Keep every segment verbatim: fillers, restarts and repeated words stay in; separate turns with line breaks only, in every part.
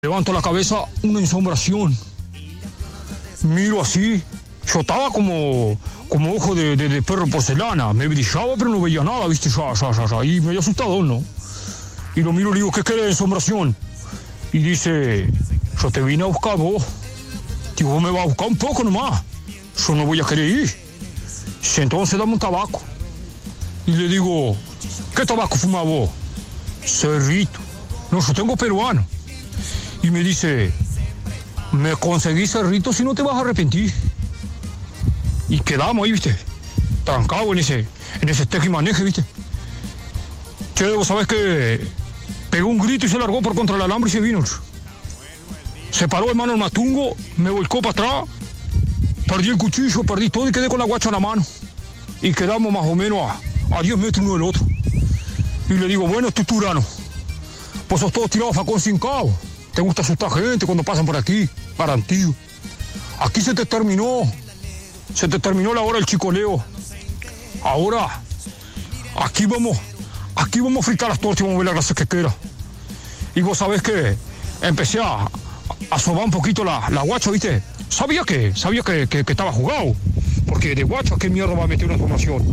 Levanto la cabeza, una ensombración. Miro así. Yo estaba como, como ojo de, de, de perro porcelana. Me brillaba, pero no veía nada, ¿viste? Ya, ya, ya, ya. Y medio asustado, ¿no? Y lo miro y le digo, ¿qué querés de ensombración? Y dice, yo te vine a buscar vos. Digo, vos me vas a buscar un poco nomás. Yo no voy a querer ir. Dice, entonces dame un tabaco. Y le digo, ¿qué tabaco fumás vos? Cerrito. No, yo tengo peruano. Y me dice, me conseguí cerrito si no te vas a arrepentir. Y quedamos ahí, ¿viste? Trancado en ese, en ese teje y maneje, ¿viste? Che, vos sabés que pegó un grito y se largó por contra el alambre y se vino. Se paró, hermano, el matungo, me volcó para atrás, perdí el cuchillo, perdí todo y quedé con la guacha en la mano. Y quedamos más o menos a, a diez metros uno del otro. Y le digo, bueno, tú turano, pues sos todos tirados facón sin cabo. Te gusta asustar gente cuando pasan por aquí, garantido. Aquí se te terminó, se te terminó la hora del chicoleo. Ahora, aquí vamos, aquí vamos a fritar las tortas y vamos a ver la grasa que queda. Y vos sabés que empecé a, a sobar un poquito la, la guacha, ¿viste? Sabía que, sabía que, que, que estaba jugado, porque de guacha, ¿qué mierda va a meter una formación?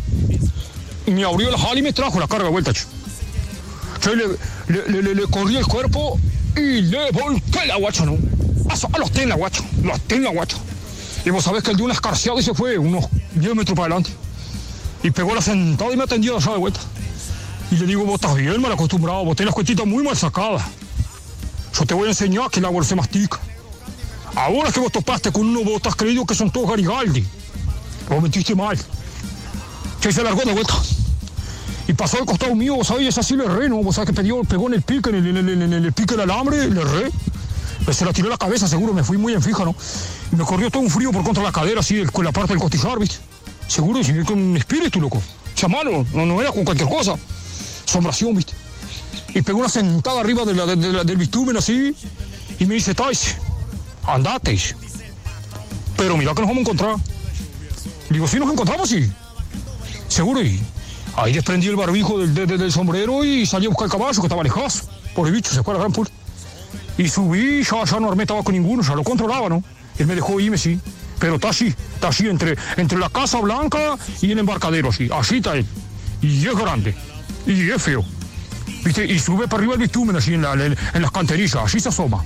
Y me abrió la jala y me trajo la carga de vuelta. Yo le, le, le, le, le corrí el cuerpo y le volqué la guacha, ¿no? A los ten la guacha, los ten la guacha. Y vos sabés que él dio una escarciada y se fue unos diez metros para adelante. Y pegó la sentada y me atendió allá de vuelta. Y le digo, vos estás bien mal acostumbrado, vos tenés las cuentitas muy mal sacadas. Yo te voy a enseñar que el agua se mastica. Ahora que vos topaste con uno, vos estás creído que son todos Garigaldi. Vos mentiste mal. Que se largó de vuelta. Y pasó al costado mío, vos sabés, así le erré, ¿no? Vos sabés que pegó, pegó en el pique, en el, en, el, en el pique del alambre, le erré. Se la tiró la cabeza, seguro, me fui muy en fija, ¿no? Y me corrió todo un frío por contra la cadera, así, con la parte del costillar, ¿viste? Seguro, y con un espíritu, loco. Chamano, no, no era con cualquier cosa. Sombración, ¿viste? Y pegó una sentada arriba de la, de, de la, del bitumen, así, y me dice, Tais, andate. Pero mira que nos vamos a encontrar. Digo, sí, nos encontramos, sí. Seguro, y ahí desprendí el barbijo del, del, del sombrero y salí a buscar el caballo, que estaba lejazo. Por el bicho, se fue a la gran puerta. Y subí, ya, ya no armé tabaco ninguno, ya lo controlaba, ¿no? Él me dejó irme, sí. Pero está así, está así, entre, entre la Casa Blanca y el embarcadero, así. Así está él. Y es grande. Y es feo. ¿Viste? Y sube para arriba el bitumen, así, en, la, en, en las canterillas. Así se asoma.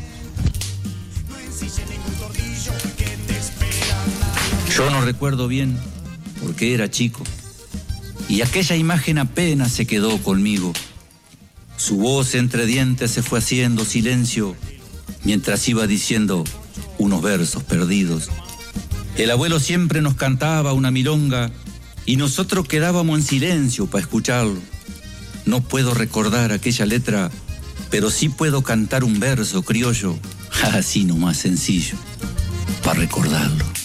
Yo no recuerdo bien, porque era chico. Y aquella imagen apenas se quedó conmigo. Su voz entre dientes se fue haciendo silencio mientras iba diciendo unos versos perdidos. El abuelo siempre nos cantaba una milonga y nosotros quedábamos en silencio para escucharlo. No puedo recordar aquella letra, pero sí puedo cantar un verso criollo, así nomás sencillo, para recordarlo.